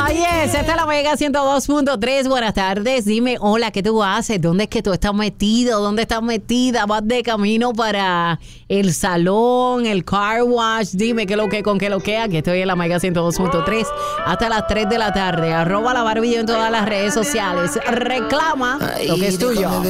Yes, esta es la Mega 102.3. Buenas tardes. Dime, hola, ¿qué tú haces? ¿Dónde es que tú estás metido? ¿Dónde estás metida? ¿Vas de camino para el salón, el car wash? Dime qué lo que, con qué lo que. Aquí estoy en la Mega 102.3 hasta las 3 de la tarde. @la Barbilla en todas las redes sociales. Reclama lo que es tuyo.